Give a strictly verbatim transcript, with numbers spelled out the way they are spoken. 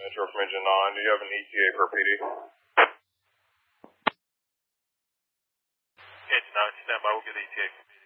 Metro from Engine nine. Do you have an E T A for P D? Engine nine, stand by. We'll get E T A.